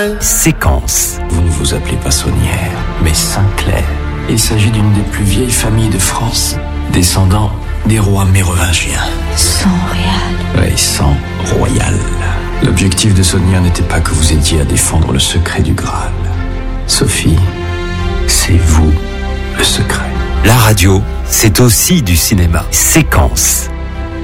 secret. Séquence. Vous ne vous appelez pas Saunière, mais Sinclair. Il s'agit d'une des plus vieilles familles de France, descendant des rois mérovingiens. Sang royal. Oui, sang royal. L'objectif de Saunière n'était pas que vous aidiez à défendre le secret du Graal. Sophie, c'est vous le secret. La radio, c'est aussi du cinéma. Séquence.